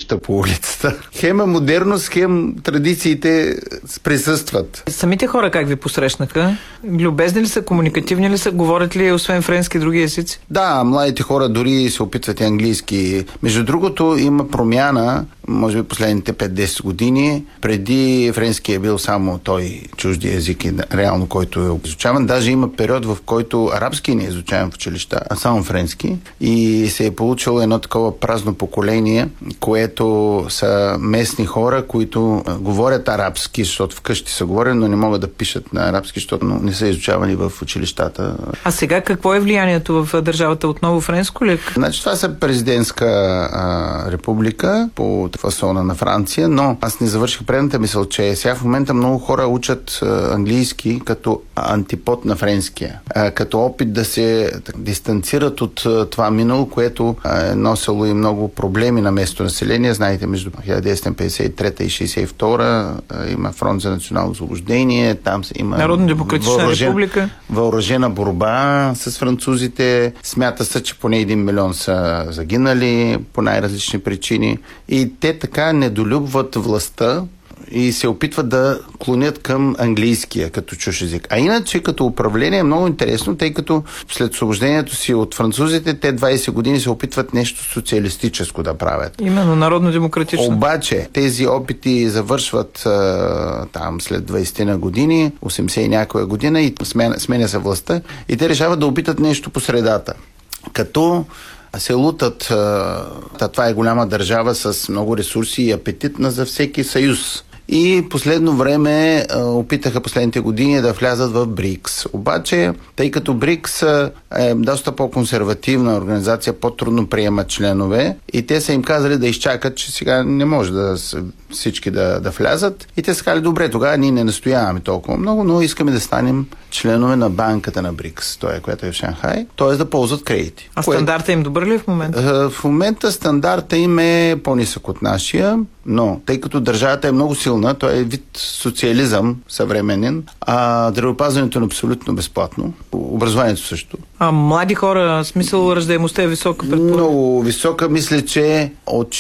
пътища по улицата. Хем е модерност, хем традициите присъстват. Самите хора как ви посрещнаха? Любезни ли са, комуникативни ли са, говорят ли освен френски други езици? Да, младите хора дори се опитват и английски. Между другото има промяна, може би последните 5-10 години. Преди френски е бил само той чужди език, реално, който е изучаван. Даже има период, в който арабски не е изучаван в училища, а само френски. И се е получило едно такова празно поколение, което са местни хора, които говорят арабски, защото вкъщи са говорят, но не могат да пишат на арабски, защото не са изучавани в училищата. А сега какво е влиянието в държавата? Отново френско ли? Значи това са президентска република по фасона на Франция, но аз не завърших предната мисъл, че сега в момента много хора учат английски като антипод на френския, като опит да се дистанцират от това минало, което е носило и много проблеми на местното население. Знаете, между 1953 и 1962 има фронт за национално освобождение, там има Народно-демократична република. Въоръжена борба с французите. Смята се, че поне 1 милион са загинали по най-различни причини. И те така недолюбват властта и се опитват да клонят към английския като чуж език. А иначе като управление е много интересно, тъй като след освобождението си от французите, те 20 години се опитват нещо социалистическо да правят. Именно, народно-демократично. Обаче тези опити завършват там след 20-на години, 80 и някоя година и сменя се властта и те решават да опитат нещо по средата. Като се лутат, това е голяма държава с много ресурси и апетитна за всеки съюз. И последно време опитаха последните години да влязат в БРИКС. Обаче, тъй като БРИКС е доста по-консервативна организация, по-трудно приемат членове и те са им казали да изчакат, че сега не може всички да влязат. И те са казали, добре, тогава ние не настояваме толкова много, но искаме да станем членове на банката на БРИКС, която е в Шанхай, т.е. да ползват кредити. А стандарта им добър ли е в момента? В момента стандарта им е по-нисък от нашия, но тъй като държавата е много силна, то е вид социализъм съвременен, а здравеопазването е абсолютно безплатно, образованието също. А млади хора, смисъл раждаемостта е висока? Много висока, мисля, че от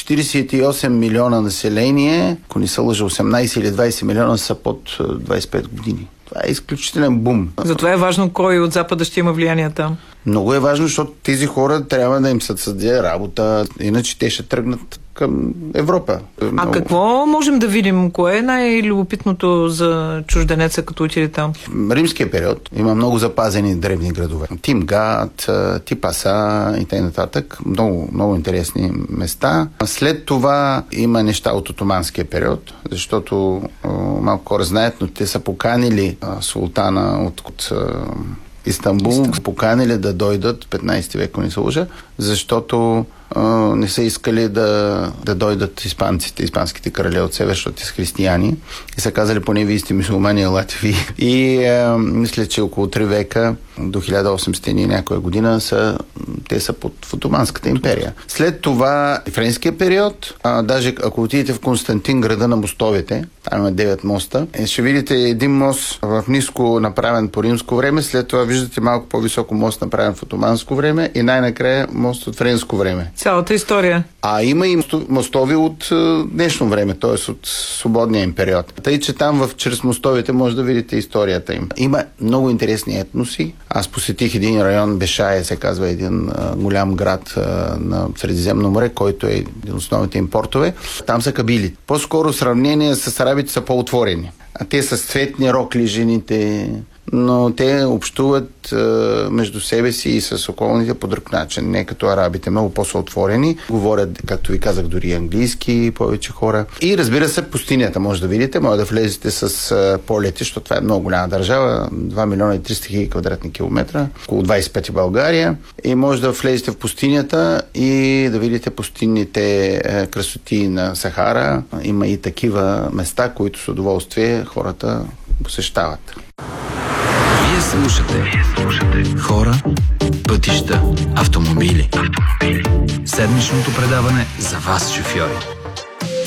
48 милиона население, ако не се лъжа, 18 или 20 милиона са под 25 години. Това е изключителен бум. Затова е важно кой от Запада ще има влияние там. Много е важно, защото тези хора трябва да им се създаде работа, иначе те ще тръгнат към Европа. А какво можем да видим? Кое е най-любопитното за чужденеца, като отиде там? Римския период има много запазени древни градове. Тимгат, Типаса и т.н. Много, много интересни места. След това има неща от отоманския период, защото малко хора знаят, но те са поканили султана от Истанбул, поканили да дойдат 15 век, ако не се лъжа, защото не са искали да дойдат испанските крале от север, защото са християни. И са казали, поне вие сте мюсюлмани, елате ви. И мисля, че около 3 века, до 1800 и някоя година, те са под Отоманската империя. След това френския период, даже ако отидете в Константин, града на мостовете, там има 9 моста, ще видите един мост в ниско направен по римско време, след това виждате малко по-високо мост направен в отоманско време и най-накрая мост от френско време. Цялата история. А има и мостови от днешно време, т.е. от свободния период. Тъй, че там чрез мостовете може да видите историята им. Има много интересни етноси. Аз посетих един район, Бешая се казва, един голям град на Средиземно море, който е един от основните им портове. Там са кабили. По-скоро в сравнение с арабите са по-отворени. А те са с цветни рокли жените, но те общуват между себе си и с околните по друг начин, не като арабите, много по-са отворени. Говорят, както ви казах, дори английски повече хора. И разбира се, пустинята може да видите, може да влезете с полети, защото това е много голяма държава, 2 милиона и 300 хиляди квадратни километра, около 25 България, и може да влезете в пустинята и да видите пустинните красоти на Сахара. Има и такива места, които с удоволствие хората посещават. Вие слушате Хора, пътища, автомобили. Седмичното предаване за вас, шофьори.